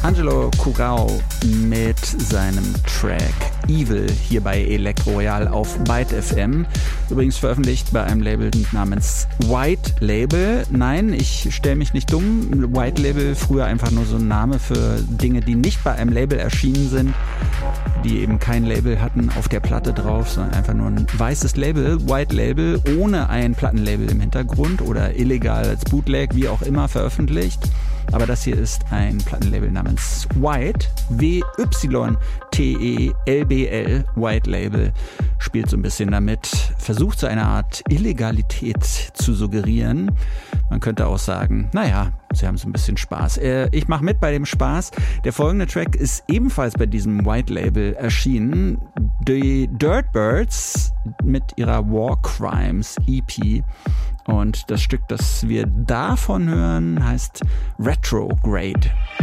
Angelo Curao mit seinem Track Evil hier bei Elektro Royal auf Byte FM. Übrigens veröffentlicht bei einem Label namens White Label. Nein, ich stelle mich nicht dumm. White Label, früher einfach nur so ein Name für Dinge, die nicht bei einem Label erschienen sind, die eben kein Label hatten auf der Platte drauf, sondern einfach nur ein weißes Label, White Label, ohne ein Plattenlabel im Hintergrund oder illegal als Bootleg, wie auch immer, veröffentlicht. Aber das hier ist ein Plattenlabel namens White, WYTELBL, White Label, spielt so ein bisschen damit, versucht so eine Art Illegalität zu suggerieren. Man könnte auch sagen, naja, sie haben so ein bisschen Spaß. Ich mache mit bei dem Spaß. Der folgende Track ist ebenfalls bei diesem White Label erschienen. Die Dirtbirds mit ihrer War Crimes EP. Und das Stück, das wir davon hören, heißt Retrograde.